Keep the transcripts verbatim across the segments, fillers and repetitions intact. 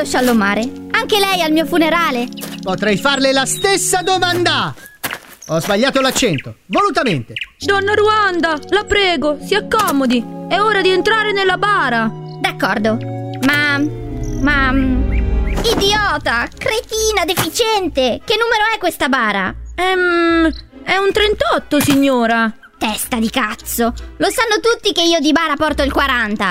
sciallo mare? Anche lei al mio funerale? Potrei farle la stessa domanda. Ho sbagliato l'accento, volutamente. Donna Ruanda, la prego, si accomodi. È ora di entrare nella bara. D'accordo, ma... ma... idiota, cretina, deficiente. Che numero è questa bara? Ehm... è un trentotto, signora. Testa di cazzo. Lo sanno tutti che io di bara porto il quaranta.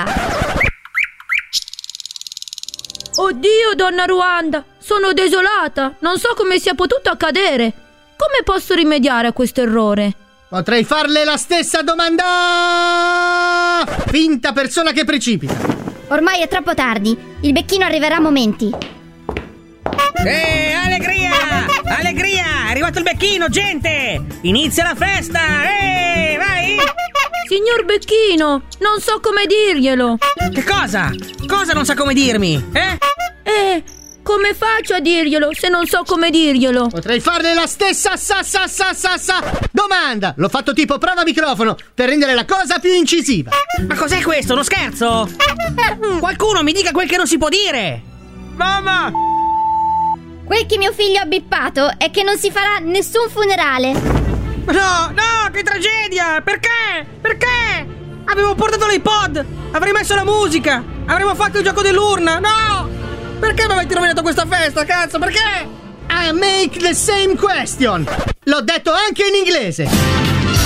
Oddio, donna Ruanda, sono desolata. Non so come sia potuto accadere. Come posso rimediare a questo errore? Potrei farle la stessa domanda. Finta persona che precipita. Ormai è troppo tardi. Il becchino arriverà a momenti. Eh, allegria! Allegria! È arrivato il becchino, gente! Inizia la festa! Eh, vai! Signor Becchino, non so come dirglielo. Che cosa? Cosa non sa come dirmi? Eh? Eh, come faccio a dirglielo se non so come dirglielo? Potrei farle la stessa sa sa sa sa sa domanda. L'ho fatto tipo prova microfono per rendere la cosa più incisiva. Ma cos'è questo? Uno scherzo? Qualcuno mi dica quel che non si può dire! Mamma! Quel che mio figlio ha bippato è che non si farà nessun funerale. No, no, che tragedia! Perché? Perché? Avevo portato l'iPod! Avrei messo la musica! Avremmo fatto il gioco dell'urna! No! Perché mi avete rovinato questa festa, cazzo? Perché? I make the same question. L'ho detto anche in inglese.